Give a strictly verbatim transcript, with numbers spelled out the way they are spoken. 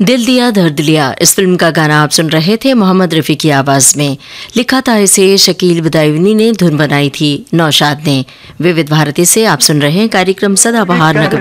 दिल दिया दर्द लिया, इस फिल्म का गाना आप सुन रहे थे मोहम्मद रफ़ी की आवाज़ में। लिखा था इसे शकील बदायूनी ने, धुन बनाई थी नौशाद ने। विविध भारती से आप सुन रहे हैं कार्यक्रम सदाबहार नगमे।